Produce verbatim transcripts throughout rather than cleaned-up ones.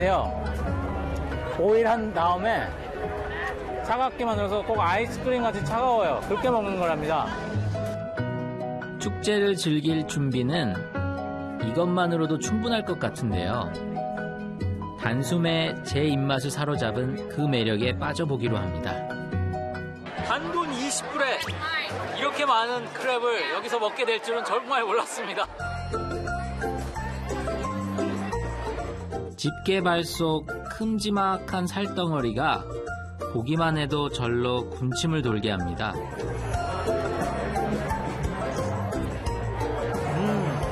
보일한 다음에 차갑게 만들어서 꼭 아이스크림 같이 차가워요. 그렇게 먹는 거랍니다. 축제를 즐길 준비는 이것만으로도 충분할 것 같은데요. 단숨에 제 입맛을 사로잡은 그 매력에 빠져보기로 합니다. 단돈 이십 불에 이렇게 많은 크랩을 여기서 먹게 될 줄은 정말 몰랐습니다. 집게발 속 큼지막한 살덩어리가 보기만 해도 절로 군침을 돌게 합니다. 음.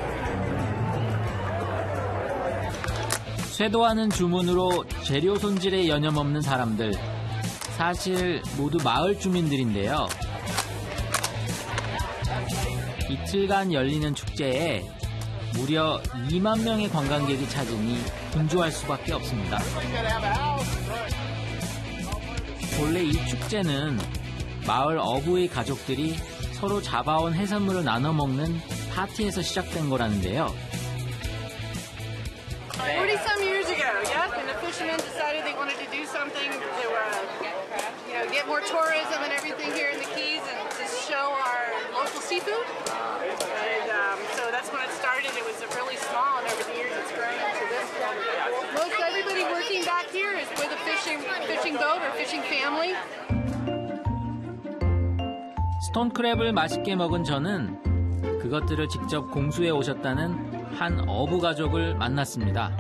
쇄도하는 주문으로 재료 손질에 여념없는 사람들, 사실 모두 마을 주민들인데요. 이틀간 열리는 축제에 무려 이만 명의 관광객이 찾으니 분주할 수밖에 없습니다. 원래 이 축제는 마을 어부의 가족들이 서로 잡아온 해산물을 나눠 먹는 파티에서 시작된 거라는데요. forty-some years ago, yep, and the fishermen decided they wanted to do something to, uh, you know, get more tourism and everything here in the Keys and to show our local seafood. And um, so that's when it started. It was really small, and over the years it's grown into this. Most everybody working back here is with a fishing fishing boat or fishing family. 스톤크랩을 맛있게 먹은 저는 그것들을 직접 공수해 오셨다는 한 어부 가족을 만났습니다.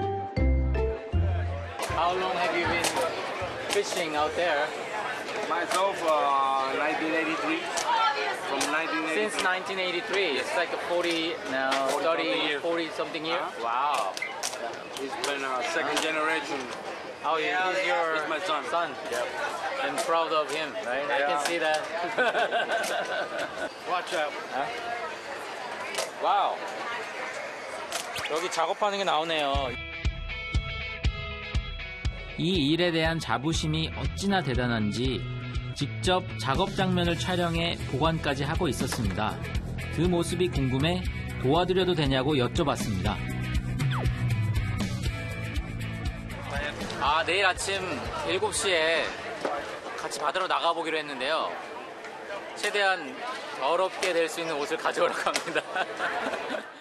How long have you been fishing out there? Myself, uh, nineteen eighty-three. From nineteen eighty-three. Since nineteen eighty-three, it's like a forty now, thirty, forty something years. Uh-huh. Wow. He's been a second generation. Oh, yeah, he's your He's my son. son. Yep. I'm proud of him, right? I Yeah. can see that. Watch out. 와우. 여기 작업하는 게 나오네요. 이 일에 대한 자부심이 어찌나 대단한지 직접 작업 장면을 촬영해 보관까지 하고 있었습니다. 그 모습이 궁금해 도와드려도 되냐고 여쭤봤습니다. 아, 내일 아침 일곱 시에 같이 바다로 나가보기로 했는데요. 최대한 더럽게 될 수 있는 옷을 가져오라고 합니다.